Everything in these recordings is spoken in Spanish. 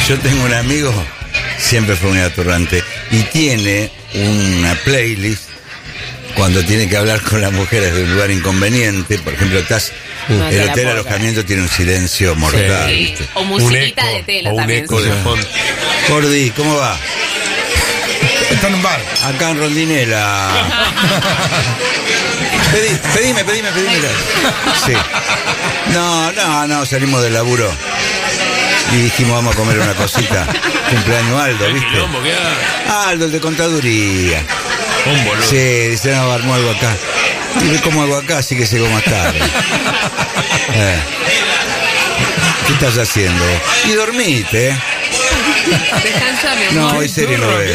Yo tengo un amigo, siempre fue muy atorrante, y tiene una playlist cuando tiene que hablar con las mujeres de un lugar inconveniente. Por ejemplo, el hotel de alojamiento tiene un silencio mortal. Sí. O musiquita de tela también. Un eco de fondo. Cordy, ¿cómo va? Está en un bar. Acá en Rondinela. Pedime. Sí. No, salimos del laburo y dijimos, vamos a comer una cosita. Cumpleaños Aldo, ¿viste? Aldo, el de contaduría. Sí, dice, no, armó algo acá. Y ve como algo acá, así que llegó más tarde. ¿Qué estás haciendo? Y dormite, Descansa, mi amor. No, hoy serie no veo.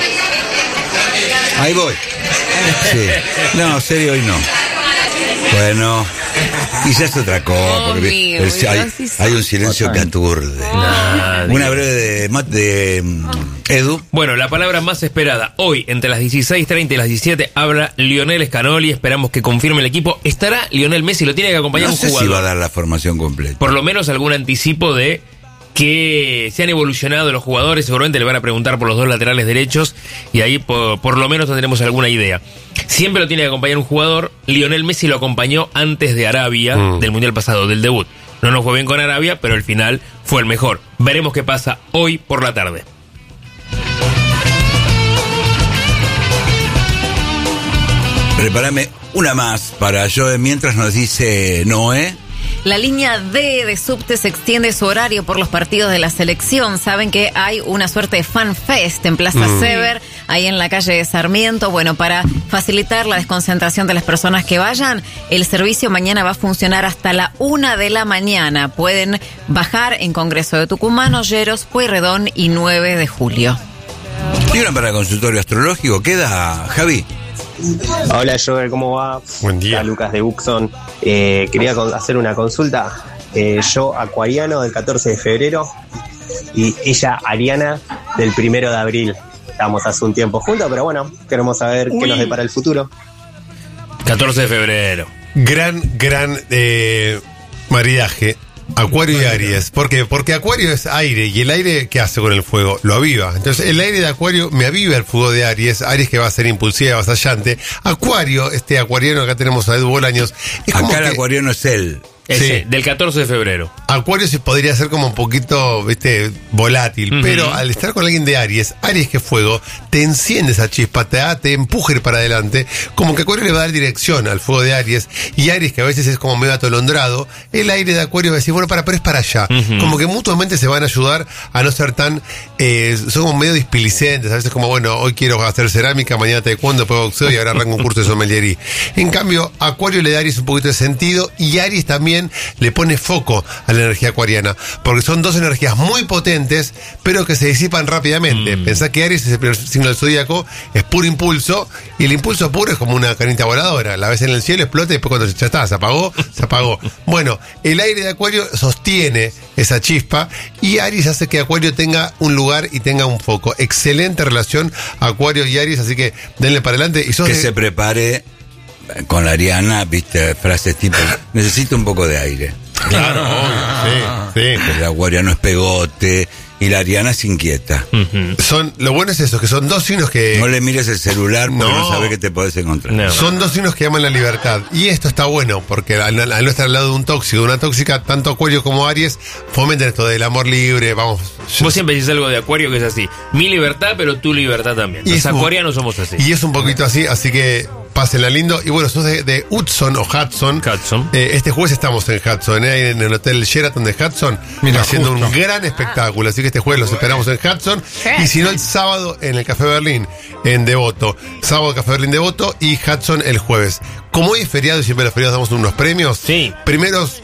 Ahí voy. Sí. No, serio hoy no. Bueno, quizás otra cosa, porque hay un silencio que aturde. Una breve de Edu. Bueno, la palabra más esperada hoy, entre las 16:30 y las 17, habla Lionel Scanoli. Esperamos que confirme el equipo. ¿Estará Lionel Messi? Lo tiene que acompañar No un sé jugador. si va a dar la formación completa. Por lo menos algún anticipo de que se han evolucionado los jugadores. Seguramente le van a preguntar por los dos laterales derechos y ahí por lo menos tendremos alguna idea. Siempre lo tiene que acompañar un jugador. Lionel Messi lo acompañó antes de Arabia, del Mundial pasado, del debut. No nos fue bien con Arabia, pero el final fue el mejor. Veremos qué pasa hoy por la tarde. Prepárame una más para Joe, mientras nos dice Noé. La línea D de subte se extiende su horario por los partidos de la selección. Saben que hay una suerte de fan fest en Plaza Sever, ahí en la calle de Sarmiento. Bueno, para facilitar la desconcentración de las personas que vayan, el servicio mañana va a funcionar hasta la 1 de la mañana. Pueden bajar en Congreso de Tucumán, Olleros, Pueyrredón y 9 de julio. Y una para consultorio astrológico. ¿Queda, Javi? Hola Joel, ¿cómo va? Buen día. Hola, Lucas de Buxton. Quería hacer una consulta. Yo acuariano del 14 de febrero y ella ariana del 1 de abril. Estamos hace un tiempo juntos, pero bueno, queremos saber qué nos depara el futuro. 14 de febrero. Gran maridaje. Acuario y Aries. ¿Por qué? Porque Acuario es aire, y el aire, ¿qué hace con el fuego? Lo aviva. Entonces, el aire de Acuario me aviva el fuego de Aries. Aries que va a ser impulsiva y avasallante. Acuario, este acuariano, acá tenemos a Edu Bolaños. Acá el acuariano es él. Ese, del 14 de febrero. Acuario se podría ser como un poquito, volátil, pero al estar con alguien de Aries que es fuego, te enciende esa chispa, te empuja ir para adelante, como que Acuario le va a dar dirección al fuego de Aries, y Aries, que a veces es como medio atolondrado, el aire de Acuario va a decir, bueno, pero es para allá. Como que mutuamente se van a ayudar a no ser tan, son como medio displicentes, a veces como, bueno, hoy quiero hacer cerámica, mañana taekwondo, después boxeo y ahora arranco un curso de sommelería. En cambio, Acuario le da a Aries un poquito de sentido, y Aries también le pone foco a la energía acuariana, porque son dos energías muy potentes, pero que se disipan rápidamente. Pensá que Aries es el primer signo del zodíaco, es puro impulso, y el impulso puro es como una canita voladora, la ves en el cielo, explota y después cuando ya está, se apagó. Bueno, el aire de Acuario sostiene esa chispa, y Aries hace que Acuario tenga un lugar y tenga un foco. Excelente relación Acuario y Aries, así que denle para adelante. Y se prepare con la Ariana, viste, frases tipo, necesito un poco de aire. Claro, obvio, sí. El acuariano es pegote y la Ariana es inquieta. Lo bueno es eso, que son dos signos que... No le mires el celular porque no sabes que te podés encontrar. Son dos signos que aman la libertad. Y esto está bueno, porque al no estar al lado de un tóxico, de una tóxica, tanto Acuario como Aries fomentan esto del amor libre, vamos. Vos siempre decís algo de Acuario que es así. Mi libertad, pero tu libertad también. Los acuarianos somos así. Y es un poquito así que... Pásenla lindo. Y bueno, sos de Hudson o Hudson. Este jueves estamos en Hudson, en el Hotel Sheraton de Hudson, haciendo un gran espectáculo. Así que este jueves los esperamos en Hudson. Y si no, el sábado en el Café Berlín, en Devoto. Sábado Café Berlín Devoto y Hudson el jueves. Como hoy es feriado y siempre los feriados damos unos premios. Primeros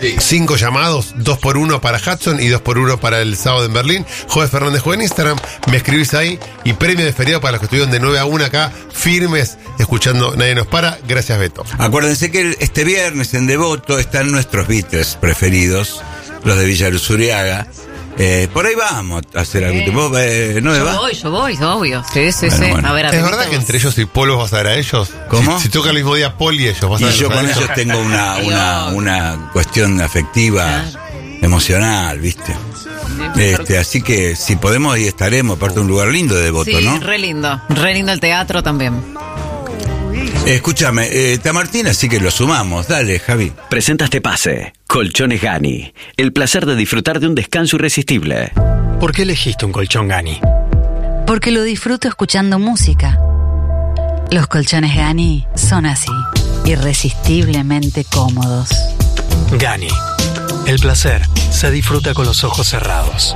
5 llamados, 2x1 para Hudson y 2x1 para el sábado en Berlín. Joven Fernández en Instagram, me escribís ahí, y premio de feriado para los que estuvieron de 9 a 1 acá, firmes, escuchando Nadie Nos Para. Gracias, Beto. Acuérdense que este viernes en Devoto están nuestros Beatles preferidos, los de Villa Luzuriaga. Por ahí vamos a hacer algo. ¿Vos, no Yo voy, obvio. Sí. Bueno. A ver, ¿Es verdad que entre ellos y Paul vos vas a ver a ellos? ¿Cómo? Si toca el mismo día Paul y ellos, vas a ver. Y yo con ellos tengo una cuestión afectiva emocional, ¿viste? Así que si podemos ahí estaremos, aparte de un lugar lindo de Devoto, Sí, ¿no? re lindo el teatro también. Escúchame, Tamartín, así que lo sumamos. Dale, Javi. Presenta este pase. Colchones Gani. El placer de disfrutar de un descanso irresistible. ¿Por qué elegiste un colchón Gani? Porque lo disfruto escuchando música. Los colchones Gani son así, irresistiblemente cómodos. Gani. El placer se disfruta con los ojos cerrados.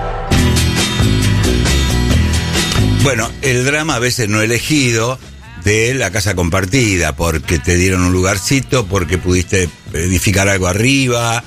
Bueno, el drama a veces no elegido de la casa compartida, porque te dieron un lugarcito, porque pudiste edificar algo arriba,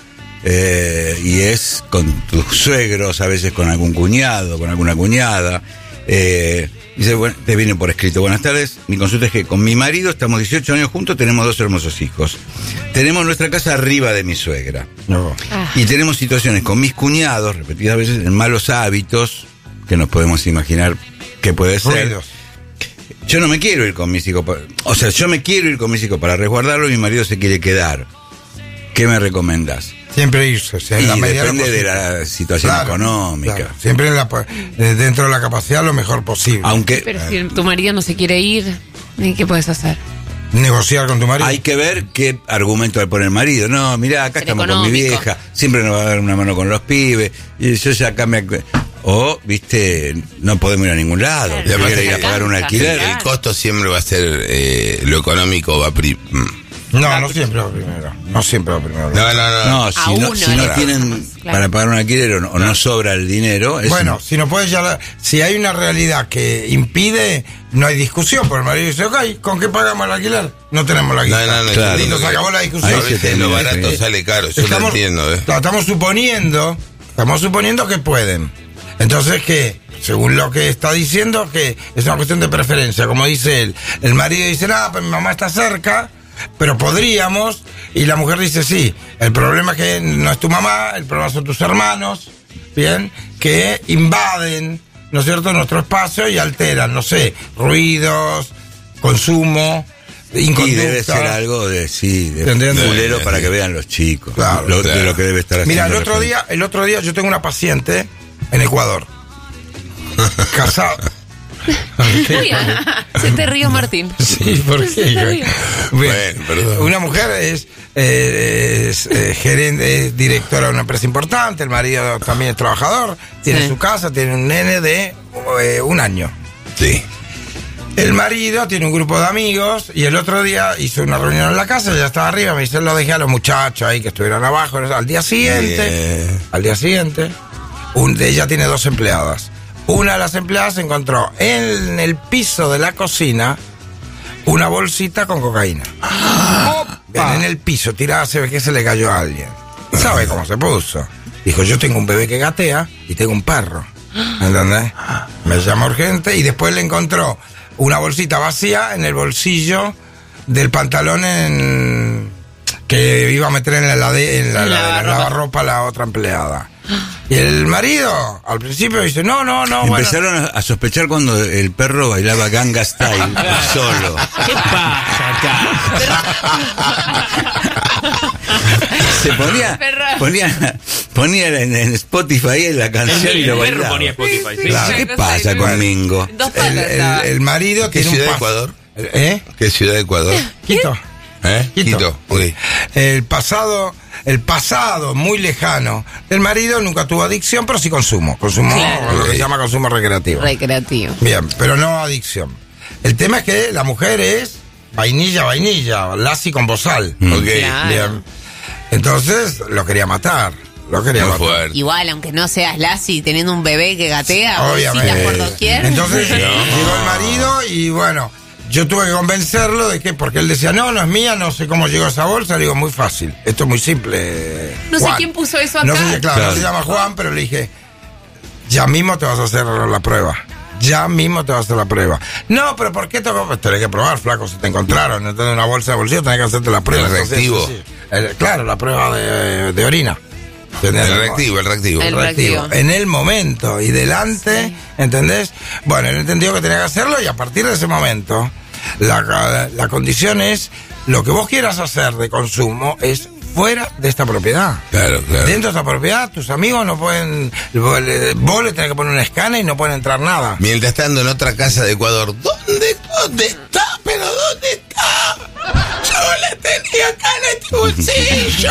y es con tus suegros, a veces con algún cuñado, con alguna cuñada. Dice, bueno, te viene por escrito: buenas tardes, mi consulta es que con mi marido estamos 18 años juntos, tenemos 2 hermosos hijos. Tenemos nuestra casa arriba de mi suegra. No. Y tenemos situaciones con mis cuñados, repetidas veces, en malos hábitos, que nos podemos imaginar que puede ser. Ruidos. Yo no me quiero ir con mis hijos, yo me quiero ir con mis hijos para resguardarlo y mi marido se quiere quedar. ¿Qué me recomendás? Siempre irse, o sea, en Y la medida depende de lo de posible. la situación Claro, económica. claro. Siempre dentro de la capacidad lo mejor posible. Aunque Pero si tu marido no se quiere ir, ¿y qué puedes hacer? Negociar con tu marido. hay que ver qué argumento le pone el marido. No, mirá, acá El estamos con mi económico. vieja, siempre nos va a dar una mano con los pibes, y yo ya acá me... O, viste, no podemos ir a ningún lado. Claro. Yo además quiero ir a que pagar un cansa, alquiler. claro. El costo siempre va a ser lo económico va No siempre lo primero. No siempre lo primero. No, si A no, uno, si no claro. tienen Claro. para pagar un alquiler o no sobra el dinero, es Bueno, si no puedes ya... Si hay una realidad que impide, no hay discusión, porque el marido dice, ok, ¿con qué pagamos el alquiler? No tenemos la guita. No, Claro. Listo, se acabó la discusión. Ahí A se veces termina lo de barato definir. sale caro, yo lo entiendo. Estamos suponiendo que pueden. Entonces, que según lo que está diciendo, que es una cuestión de preferencia, como dice él. El marido dice, nada, pues mi mamá está cerca, pero podríamos, y la mujer dice, sí, el problema es que no es tu mamá, el problema son tus hermanos, ¿bien? Que invaden, ¿no es cierto?, nuestro espacio y alteran, no sé, ruidos, consumo, y inconducta. debe ser algo de ¿Entendiendo? fulero para que vean los chicos. Claro, De lo que debe estar haciendo. Mira, el la otro día yo tengo una paciente en Ecuador. Casada. Se te río, Martín. Sí, ¿por qué? Se te río. Bueno, perdón. Una mujer es gerente, es directora de una empresa importante, el marido también es trabajador, tiene Sí. su casa, tiene un nene de 1 año. Sí. El marido tiene un grupo de amigos y el otro día hizo una reunión en la casa, ya estaba arriba, me dice, lo dejé a los muchachos ahí que estuvieran abajo. Al día siguiente, ella tiene 2 empleadas. Una de las empleadas encontró en el piso de la cocina una bolsita con cocaína. Ven, en el piso, tirada, se ve que se le cayó a alguien. ¿Sabe cómo se puso? Dijo, yo tengo un bebé que gatea y tengo un perro. ¿Entendés? Me llama urgente y después le encontró una bolsita vacía en el bolsillo del pantalón que iba a meter en la lavarropa la otra empleada. Y el marido al principio dice, no, Empezaron a sospechar cuando el perro bailaba Ganga Style solo. ¿Qué pasa acá? Se Perro. ponía en Spotify la canción y lo El perro bailaba. ponía Spotify, sí. Claro, ¿qué Sí, pasa sí, con sí. Mingo? Dos patas estaba. el marido ¿Qué tiene ciudad de un Ecuador? ¿Eh? ¿Qué ciudad de Ecuador? Quito. Quito. Uy. El pasado muy lejano del marido nunca tuvo adicción, pero sí consumo. Claro. Lo que se llama consumo recreativo. Recreativo. Bien, pero no adicción. El tema es que la mujer es vainilla, lassi con bozal. Ok. Claro. Bien. Entonces lo quería matar. Lo quería Muy matar. fuerte. Igual, aunque no seas Lassie teniendo un bebé que gatea, Obviamente. bolsitas por doquier. Entonces llegó el marido y bueno, yo tuve que convencerlo de que, porque él decía, no es mía, no sé cómo llegó esa bolsa. Le digo, muy fácil, esto es muy simple. No sé Juan. quién puso eso acá. No sé, claro, no se llama Juan, pero le dije, ya mismo te vas a hacer la prueba. Ya mismo te vas a hacer la prueba. No, pero ¿por qué tocó? Pues tenés que probar, flaco, si te encontraron. Entonces, una bolsa de bolsillo tenés que hacerte la prueba. El reactivo. Entonces, claro, la prueba de orina. ¿Entendés? El reactivo. El reactivo. En el momento y delante, ¿entendés? Bueno, él entendió que tenía que hacerlo y a partir de ese momento, la condición es, lo que vos quieras hacer de consumo es fuera de esta propiedad. Claro, claro. Dentro de esta propiedad, tus amigos no pueden... Vos le tenés que poner un escáner y no pueden entrar nada. Mientras estando en otra casa de Ecuador, ¿dónde está? ¿Pero dónde está? Yo la tenía acá en este bolsillo.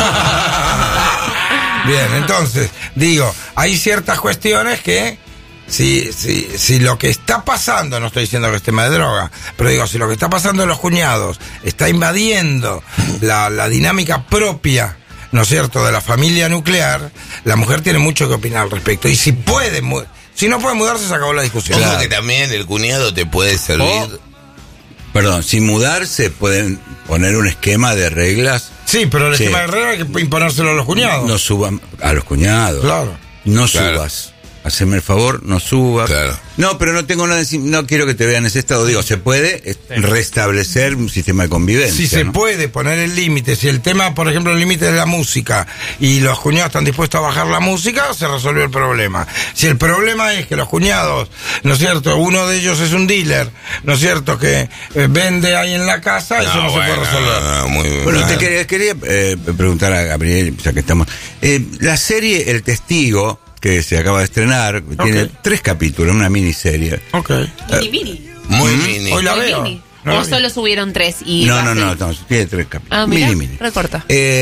Bien, entonces, digo, hay ciertas cuestiones que... Si lo que está pasando, no estoy diciendo que es tema de droga, pero digo, si lo que está pasando en los cuñados está invadiendo la dinámica propia, ¿no es cierto?, de la familia nuclear, la mujer tiene mucho que opinar al respecto. Y si no puede mudarse, se acabó la discusión. Ojo que también el cuñado te puede servir. Perdón, sin mudarse pueden poner un esquema de reglas. Sí, pero el esquema de reglas hay que imponérselo a los cuñados. No suban a los cuñados. Claro. No Claro. subas. Haceme el favor, no subas. Claro. No, pero no tengo nada, no quiero que te vean en ese estado. Digo, se puede restablecer un sistema de convivencia. Si se ¿no? puede poner el límite, si el tema, por ejemplo, el límite de la música y los cuñados están dispuestos a bajar la música, se resolvió el problema. Si el problema es que los cuñados, ¿no es cierto?, uno de ellos es un dealer, ¿no es cierto?, que vende ahí en la casa, eso no se puede resolver. Muy bien. Bueno, te quería preguntar a Gabriel, ya que estamos. La serie El Testigo, que se acaba de estrenar, tiene 3 capítulos, una miniserie. Ok. Mini. Muy mini. Hoy la Muy veo. mini. No la O vi. solo subieron 3 y... No, tiene 3 capítulos. Ah, mira, mini. recorta.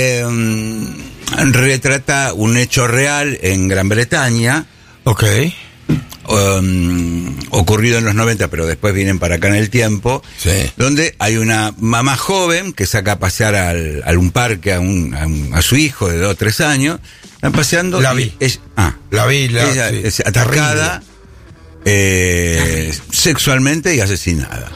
Retrata un hecho real en Gran Bretaña. Ok. Ocurrido en los 90, pero después vienen para acá en el tiempo, Sí. donde hay una mamá joven que saca a pasear a un parque a su hijo de 2 o 3 años, están paseando. La y vi. ella es atacada sexualmente y asesinada.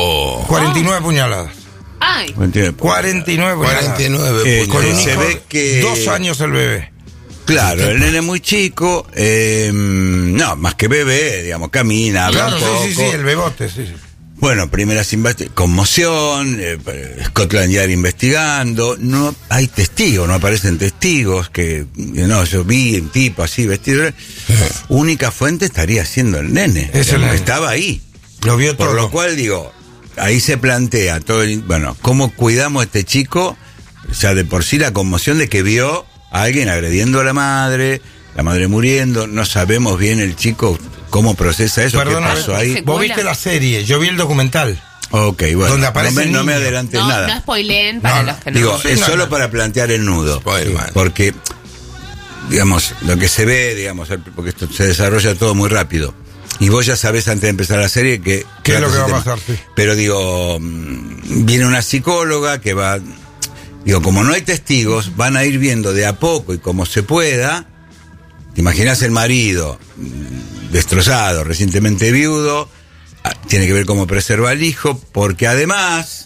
49 puñaladas. Ay. 49 puñaladas. 49 Con un Se hijo, ve que 2 años el bebé. Claro, el nene muy chico, no, más que bebé, digamos, camina, habla Claro, un poco. sí, el bebote, sí. Bueno, primeras conmoción, Scotland Yard investigando, no hay testigos, no aparecen testigos, no, yo vi un tipo así vestido, única fuente estaría siendo el nene, Es el nene. estaba ahí. Lo vio todo. Por lo cual digo, ahí se plantea todo, cómo cuidamos a este chico, ya de por sí la conmoción de que vio a alguien agrediendo a la madre muriendo, no sabemos bien el chico cómo procesa eso. Perdona, ¿qué pasó ahí? Vos viste la serie, yo vi el documental. Ok, bueno, Donde aparece el no me niño. adelantes No, nada. no spoileen para los que no... Digo, Sí, es no, solo no. para plantear el nudo. Spoilerman. Porque, digamos, lo que se ve, digamos, porque esto se desarrolla todo muy rápido. Y vos ya sabés antes de empezar la serie que... ¿Qué es lo que va a ese pasar? Sí. Pero digo, viene una psicóloga que va... Digo, como no hay testigos, van a ir viendo de a poco y como se pueda. ¿Te imaginas el marido destrozado, recientemente viudo? Tiene que ver cómo preserva al hijo, porque además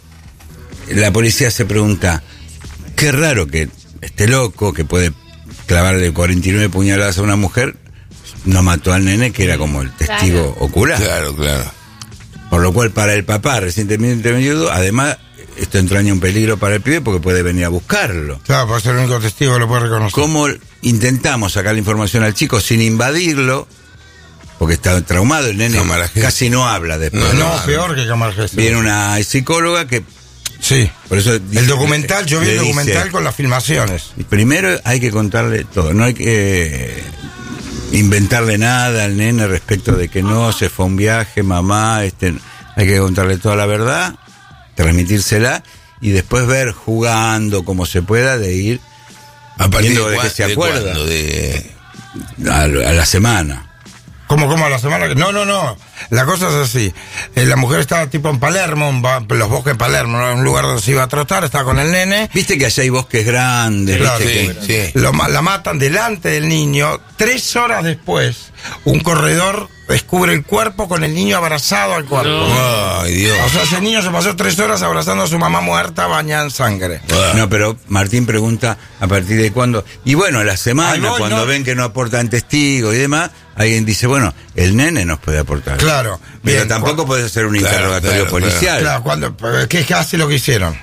la policía se pregunta, qué raro que este loco que puede clavarle 49 puñaladas a una mujer no mató al nene, que era como el testigo ocular. Claro. Por lo cual para el papá recientemente viudo, además esto entraña un peligro para el pibe porque puede venir a buscarlo. Claro, puede ser el único testigo que lo puede reconocer. ¿Cómo intentamos sacar la información al chico sin invadirlo? Porque está traumado, el nene Cámara G. casi no habla después. No, peor que Cámara G. Viene una psicóloga que... Sí. Por eso El documental, yo vi el le dice, documental con las filmaciones. y primero hay que contarle todo, no hay que inventarle nada al nene respecto de que no, se fue a un viaje, mamá, hay que contarle toda la verdad, transmitírsela y después ver jugando como se pueda de ir A partir viendo de de que se de acuerda cuándo, a la semana. ¿Cómo a la semana? No. La cosa es así. La mujer estaba tipo en Palermo, en los bosques de Palermo, ¿no? Un lugar donde se iba a trotar, estaba con el nene. Viste que allá hay bosques grandes, Claro, ¿viste? sí. La matan delante del niño. 3 horas después, un corredor descubre el cuerpo con el niño abrazado al cuerpo. Ay, Dios. O sea, ese niño se pasó 3 horas abrazando a su mamá muerta bañada en sangre. No, pero Martín pregunta a partir de cuándo. Y bueno, a la semana, Ahí voy, cuando ¿no? ven que no aportan testigos y demás, alguien dice, bueno, el nene nos puede aportar. Claro. Pero Bien, tampoco puedes hacer un Claro, interrogatorio claro, policial. Claro, que es casi lo que hicieron.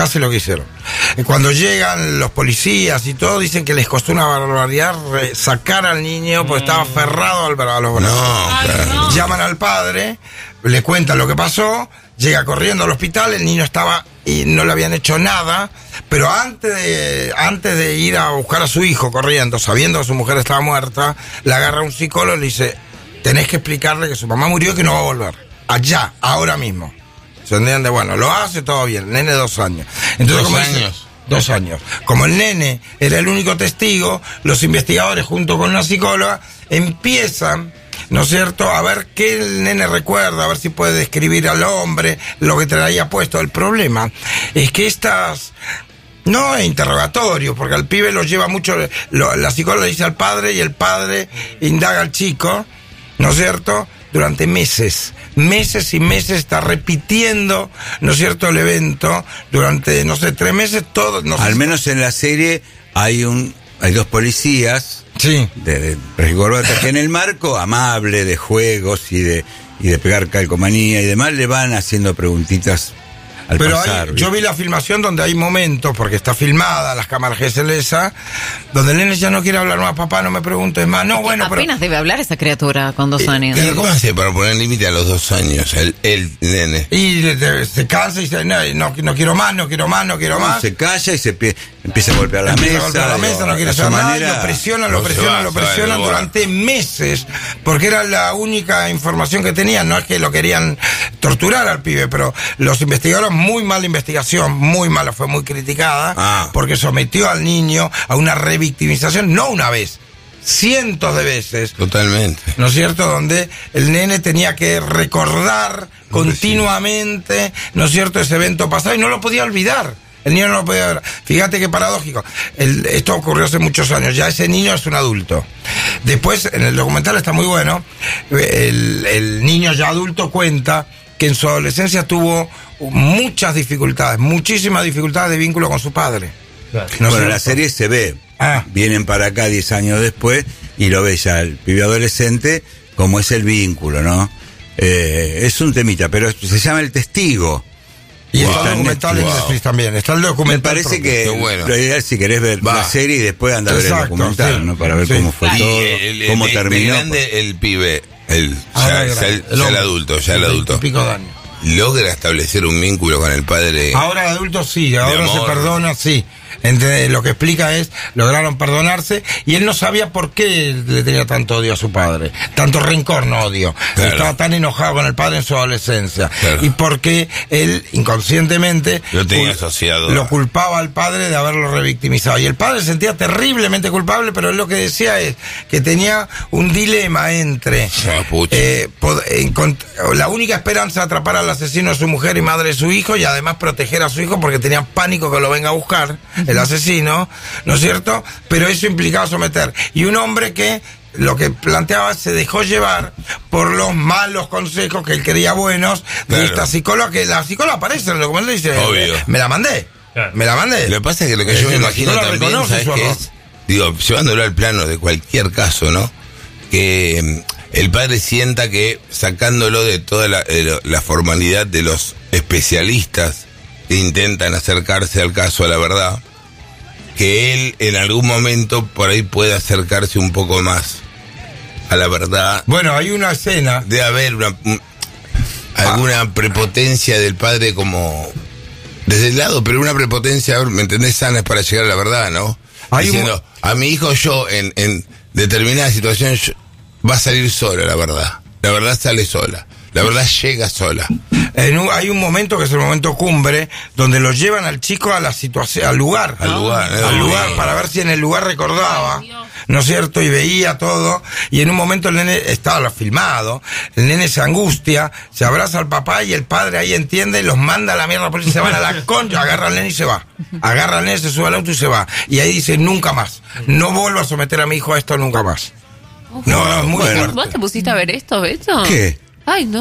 Cuando llegan los policías y todo, dicen que les costó una barbaridad sacar al niño porque estaba aferrado a los brazos. No, claro. Llaman al padre, le cuentan lo que pasó, llega corriendo al hospital, el niño estaba y no le habían hecho nada, pero antes de ir a buscar a su hijo corriendo, sabiendo que su mujer estaba muerta, le agarra un psicólogo y le dice, tenés que explicarle que su mamá murió y que no va a volver. Allá, ahora mismo. ¿Se entiende? Bueno, lo hace todo bien, el nene 2 años. Entonces, 2 años. 2 años. Como el nene era el único testigo, los investigadores junto con una psicóloga empiezan, ¿no es cierto?, a ver qué el nene recuerda, a ver si puede describir al hombre, lo que traía puesto. El problema es que no es interrogatorio, porque al pibe lo lleva mucho, la psicóloga le dice al padre y el padre indaga al chico, ¿no es cierto?, durante meses y meses está repitiendo, ¿no es cierto?, el evento, durante, 3 meses, todo. Al menos en la serie hay 2 policías. Sí. De Corbata, que en el marco amable de juegos y de pegar calcomanía y demás, le van haciendo preguntitas al pero pasar. Yo vi la filmación donde hay momentos, porque está filmada, las cámaras GSLSA, donde el nene ya no quiere hablar más, papá, no me preguntes más. No, bueno, apenas debe hablar esa criatura con 2 años. ¿Cómo hace para poner límite a los 2 años, el nene? Y se cansa y dice, no quiero más, no quiero más. Se calla y empieza a golpear la mesa. No quiere saber nada, lo presionan durante meses, porque era la única información que tenían. No es que lo querían torturar al pibe, pero los investigadores, muy mala investigación, muy mala, fue muy criticada, porque sometió al niño a una revictimización, no una vez, cientos de veces. Totalmente. ¿No es cierto? Donde el nene tenía que recordar continuamente, ¿no es cierto?, ese evento pasado y no lo podía olvidar. El niño no lo podía ver. Fíjate qué paradójico. Esto ocurrió hace muchos años. Ya ese niño es un adulto. Después, en el documental está muy bueno, el niño ya adulto cuenta que en su adolescencia tuvo muchísimas dificultades de vínculo con su padre. Bueno, la serie se ve. Vienen para acá 10 años después y lo ve ya el pibe adolescente, como es el vínculo, ¿no? Es un temita, pero se llama El Testigo. Y está el documental en Netflix también. Está el documental. Me parece que lo ideal, si querés ver la serie y después andar a ver el documental, ¿no? Para ver cómo fue todo, cómo terminó. El pibe, el adulto. Pico de años. Logra establecer un vínculo con el padre. Ahora el adulto sí, ahora se perdona, sí. Lo que explica es, lograron perdonarse y él no sabía por qué le tenía tanto odio a su padre, tanto rencor, no odio. Claro. Estaba tan enojado con el padre en su adolescencia. Claro. Y porque él inconscientemente lo tenía asociado. Lo culpaba al padre de haberlo revictimizado. Y el padre se sentía terriblemente culpable, pero él lo que decía es que tenía un dilema entre la única esperanza de atrapar al asesino de su mujer y madre de su hijo y además proteger a su hijo porque tenía pánico que lo venga a buscar el asesino, ¿no es cierto? Pero eso implicaba someter. Y un hombre que lo que planteaba se dejó llevar por los malos consejos que él quería buenos de esta psicóloga, que la psicóloga aparece en el documental y dice, me la mandé. Lo que pasa es que lo que yo me imagino también, ¿sabes qué es? Digo, llevándolo al plano de cualquier caso, ¿no? Que el padre sienta que sacándolo de toda la formalidad de los especialistas que intentan acercarse al caso, a la verdad, que él en algún momento por ahí puede acercarse un poco más a la verdad. Bueno, hay una escena. Debe haber alguna prepotencia del padre como desde el lado, pero una prepotencia, ¿me entendés? Sana para llegar a la verdad, ¿no? Diciendo, a mi hijo yo en determinada situación va a salir sola la verdad sale sola. La verdad llega sola. Hay un momento que es el momento cumbre donde lo llevan al chico a la situación, al lugar para ver si en el lugar recordaba, ¿no es cierto? Y veía todo. Y en un momento el nene estaba filmado, el nene se angustia, se abraza al papá y el padre ahí entiende, los manda a la mierda, por eso se van a la concha, agarra al nene y se va. Agarra al nene, se sube al auto y se va. Y ahí dice, nunca más. No vuelvo a someter a mi hijo a esto nunca más. No, es muy fuerte. ¿Vos te pusiste a ver esto, Beto? ¿Qué? Ay, no.